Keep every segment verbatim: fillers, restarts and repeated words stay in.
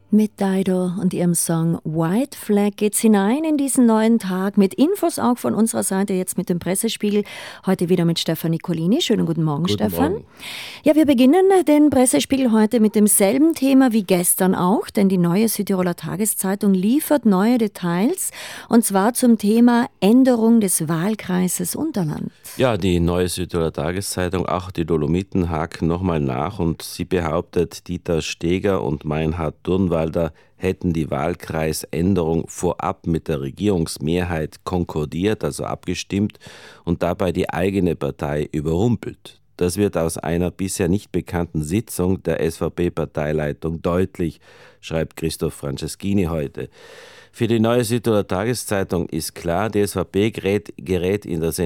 Mit Dido und ihrem Song White Flag geht's hinein in diesen neuen Tag mit Infos auch von unserer Seite, jetzt mit dem Pressespiegel. Heute wieder mit Stefan Nicolini. Schönen guten Morgen, Guten Stefan. Morgen. Ja, wir beginnen den Pressespiegel heute mit demselben Thema wie gestern auch, denn die neue Südtiroler Tageszeitung liefert neue Details, und zwar zum Thema Änderung des Wahlkreises Unterland. Ja, die neue Südtiroler Tageszeitung, auch die Dolomiten, haken nochmal nach und sie behauptet, Dieter Steger und Meinhard Durnwalder hätten die Wahlkreisänderung vorab mit der Regierungsmehrheit konkordiert, also abgestimmt, und dabei die eigene Partei überrumpelt. Das wird aus einer bisher nicht bekannten Sitzung der S V P-Parteileitung deutlich, schreibt Christoph Franceschini heute. Für die neue Südtiroler Tageszeitung ist klar, die S V P gerät, gerät in der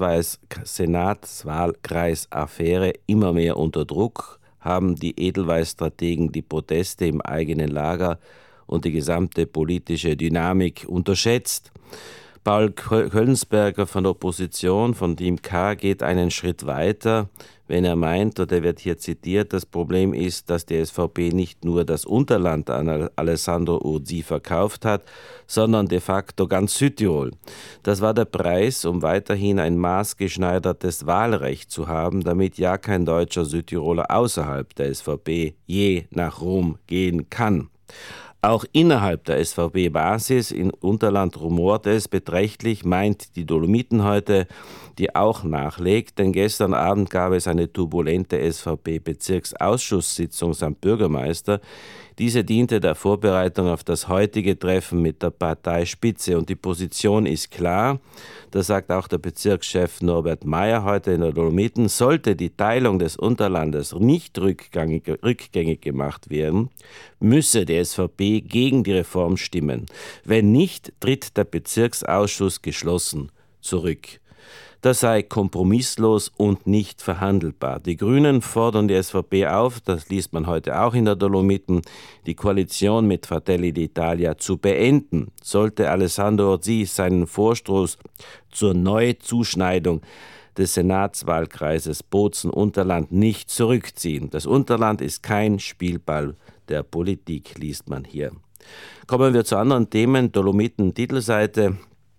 Senatswahlkreisaffäre immer mehr unter Druck, haben die Edelweiss-Strategen die Proteste im eigenen Lager und die gesamte politische Dynamik unterschätzt. Paul Köllensberger von der Opposition, von Team K, geht einen Schritt weiter, wenn er meint, oder er wird hier zitiert, das Problem ist, dass die S V P nicht nur das Unterland an Alessandro Urzi verkauft hat, sondern de facto ganz Südtirol. Das war der Preis, um weiterhin ein maßgeschneidertes Wahlrecht zu haben, damit ja kein deutscher Südtiroler außerhalb der S V P je nach Rom gehen kann. Auch innerhalb der S V P-Basis in Unterland rumort es beträchtlich, meint die Dolomiten heute, die auch nachlegt, denn gestern Abend gab es eine turbulente S V P-Bezirksausschusssitzung samt Bürgermeister. Diese diente der Vorbereitung auf das heutige Treffen mit der Parteispitze und die Position ist klar. Das sagt auch der Bezirkschef Norbert Meyer heute in der Dolomiten. Sollte die Teilung des Unterlandes nicht rückgängig, rückgängig gemacht werden, müsse die S V P gegen die Reform stimmen. Wenn nicht, tritt der Bezirksausschuss geschlossen zurück. Das sei kompromisslos und nicht verhandelbar. Die Grünen fordern die S V P auf, das liest man heute auch in der Dolomiten, die Koalition mit Fratelli d'Italia zu beenden. Sollte Alessandro Urzi seinen Vorstoß zur Neuzuschneidung des Senatswahlkreises Bozen-Unterland nicht zurückziehen. Das Unterland ist kein Spielball der Politik, liest man hier. Kommen wir zu anderen Themen. Dolomiten-Titelseite.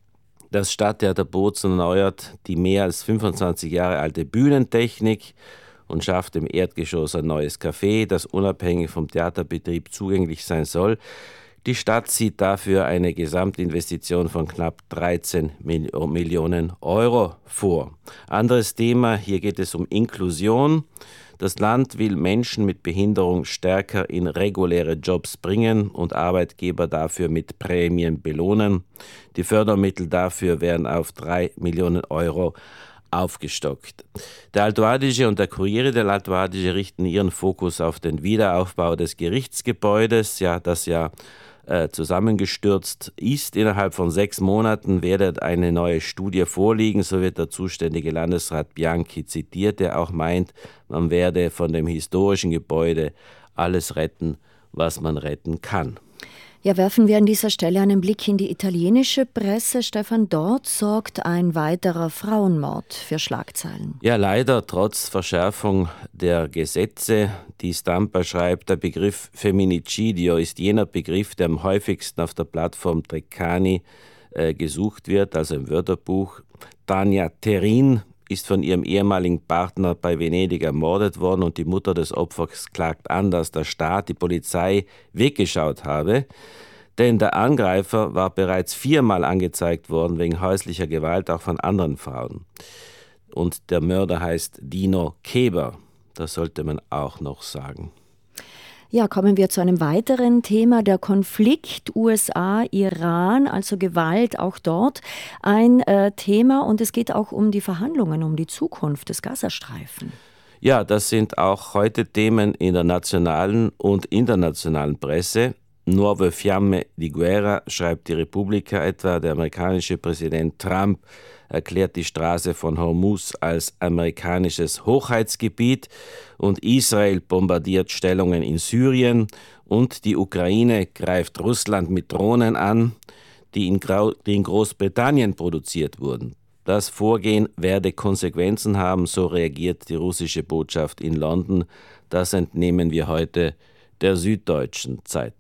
Das Stadttheater Bozen erneuert die mehr als fünfundzwanzig Jahre alte Bühnentechnik und schafft im Erdgeschoss ein neues Café, das unabhängig vom Theaterbetrieb zugänglich sein soll. Die Stadt sieht dafür eine Gesamtinvestition von knapp dreizehn Millionen Euro vor. Anderes Thema, hier geht es um Inklusion. Das Land will Menschen mit Behinderung stärker in reguläre Jobs bringen und Arbeitgeber dafür mit Prämien belohnen. Die Fördermittel dafür werden auf drei Millionen Euro aufgestockt. Der Alto Adige und der Corriere del Alto Adige richten ihren Fokus auf den Wiederaufbau des Gerichtsgebäudes, ja, das ja äh, zusammengestürzt ist. Innerhalb von sechs Monaten werde eine neue Studie vorliegen, so wird der zuständige Landesrat Bianchi zitiert, der auch meint, man werde von dem historischen Gebäude alles retten, was man retten kann. Ja, werfen wir an dieser Stelle einen Blick in die italienische Presse. Stefan, dort sorgt ein weiterer Frauenmord für Schlagzeilen. Ja, leider trotz Verschärfung der Gesetze. Die Stampa schreibt, der Begriff Femminicidio ist jener Begriff, der am häufigsten auf der Plattform Treccani äh, gesucht wird, also im Wörterbuch. Tania Terin ist von ihrem ehemaligen Partner bei Venedig ermordet worden und die Mutter des Opfers klagt an, dass der Staat, die Polizei, weggeschaut habe. Denn der Angreifer war bereits viermal angezeigt worden wegen häuslicher Gewalt, auch von anderen Frauen. Und der Mörder heißt Dino Keber. Das sollte man auch noch sagen. Ja, kommen wir zu einem weiteren Thema, der Konflikt U S A-Iran, also Gewalt auch dort ein äh, Thema, und es geht auch um die Verhandlungen, um die Zukunft des Gazastreifen. Ja, das sind auch heute Themen in der nationalen und internationalen Presse. Nuove Fiamme di Guerra, schreibt die Repubblica etwa, der amerikanische Präsident Trump erklärt die Straße von Hormuz als amerikanisches Hoheitsgebiet und Israel bombardiert Stellungen in Syrien und die Ukraine greift Russland mit Drohnen an, die in, Grau- die in Großbritannien produziert wurden. Das Vorgehen werde Konsequenzen haben, so reagiert die russische Botschaft in London. Das entnehmen wir heute der Süddeutschen Zeitung.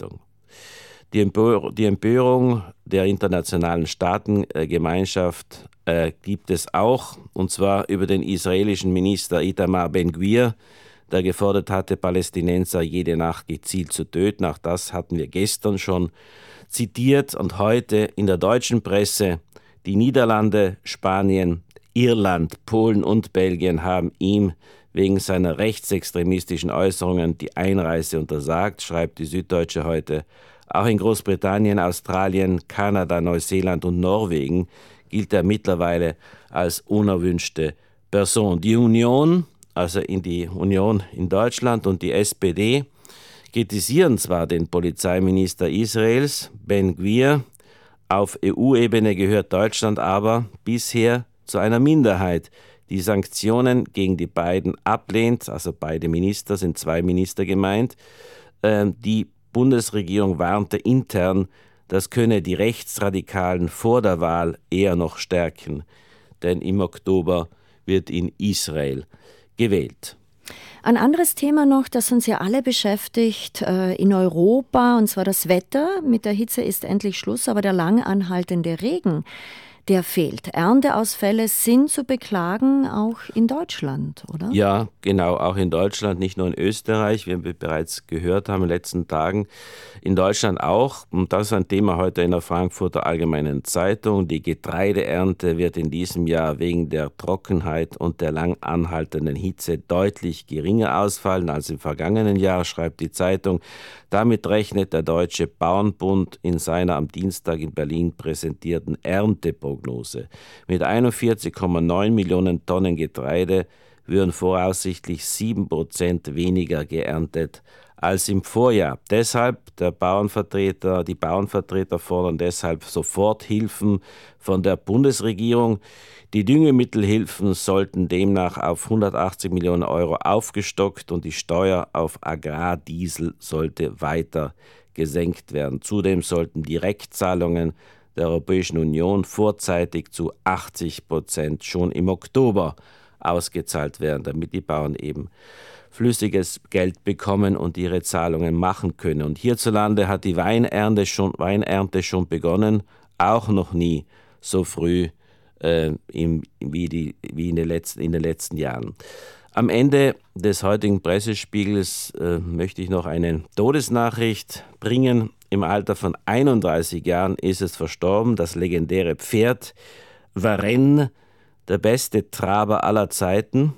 Die, Empör die Empörung der internationalen Staatengemeinschaft äh, gibt es auch, und zwar über den israelischen Minister Itamar Ben-Gvir, der gefordert hatte, Palästinenser jede Nacht gezielt zu töten. Auch das hatten wir gestern schon zitiert und heute in der deutschen Presse. Die Niederlande, Spanien, Irland, Polen und Belgien haben ihm wegen seiner rechtsextremistischen Äußerungen die Einreise untersagt, schreibt die Süddeutsche heute. Auch in Großbritannien, Australien, Kanada, Neuseeland und Norwegen gilt er mittlerweile als unerwünschte Person. Die Union, also in die Union in Deutschland und die S P D, kritisieren zwar den Polizeiminister Israels, Ben-Gvir. Auf E U-Ebene gehört Deutschland aber bisher zu einer Minderheit, die Sanktionen gegen die beiden ablehnt. Also beide Minister, sind zwei Minister gemeint. Ähm, die Bundesregierung warnte intern, das könne die Rechtsradikalen vor der Wahl eher noch stärken, denn im Oktober wird in Israel gewählt. Ein anderes Thema noch, das uns ja alle beschäftigt äh, in Europa, und zwar das Wetter. Mit der Hitze ist endlich Schluss, aber der lang anhaltende Regen, der fehlt. Ernteausfälle sind zu beklagen, auch in Deutschland, oder? Ja, genau, auch in Deutschland, nicht nur in Österreich, wie wir bereits gehört haben in den letzten Tagen. In Deutschland auch, und das ist ein Thema heute in der Frankfurter Allgemeinen Zeitung. Die Getreideernte wird in diesem Jahr wegen der Trockenheit und der lang anhaltenden Hitze deutlich geringer ausfallen als im vergangenen Jahr, schreibt die Zeitung. Damit rechnet der Deutsche Bauernbund in seiner am Dienstag in Berlin präsentierten Ernteprognose. Mit einundvierzig Komma neun Millionen Tonnen Getreide würden voraussichtlich sieben Prozent weniger geerntet als im Vorjahr. Deshalb der Bauernvertreter, die Bauernvertreter fordern deshalb Soforthilfen von der Bundesregierung. Die Düngemittelhilfen sollten demnach auf hundertachtzig Millionen Euro aufgestockt und die Steuer auf Agrardiesel sollte weiter gesenkt werden. Zudem sollten Direktzahlungen der Europäischen Union vorzeitig zu achtzig Prozent schon im Oktober ausgezahlt werden, damit die Bauern eben flüssiges Geld bekommen und ihre Zahlungen machen können. Und hierzulande hat die Weinernte schon, Weinernte schon begonnen, auch noch nie so früh äh, im, wie, die, wie in, den letzten, in den letzten Jahren. Am Ende des heutigen Pressespiegels äh, möchte ich noch eine Todesnachricht bringen. Im Alter von einunddreißig Jahren ist es verstorben, das legendäre Pferd Varenne, der beste Traber aller Zeiten.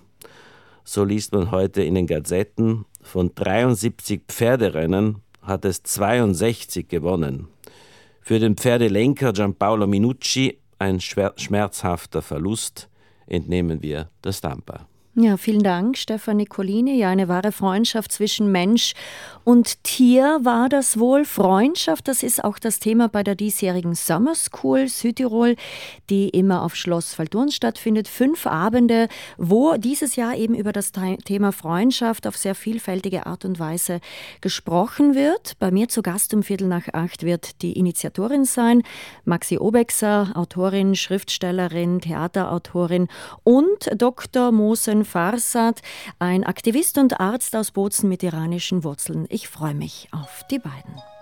So liest man heute in den Gazetten. Von dreiundsiebzig Pferderennen hat es zweiundsechzig gewonnen. Für den Pferdelenker Giampaolo Minucci ein schmerzhafter Verlust, entnehmen wir der Stampa. Ja, vielen Dank, Stefan Nicolini. Ja, eine wahre Freundschaft zwischen Mensch und Tier war das wohl. Freundschaft, das ist auch das Thema bei der diesjährigen Summer School Südtirol, die immer auf Schloss Valdurn stattfindet. Fünf Abende, wo dieses Jahr eben über das Thema Freundschaft auf sehr vielfältige Art und Weise gesprochen wird. Bei mir zu Gast um Viertel nach acht wird die Initiatorin sein, Maxi Obexer, Autorin, Schriftstellerin, Theaterautorin, und Doktor Mohsen Farsad, ein Aktivist und Arzt aus Bozen mit iranischen Wurzeln. Ich freue mich auf die beiden.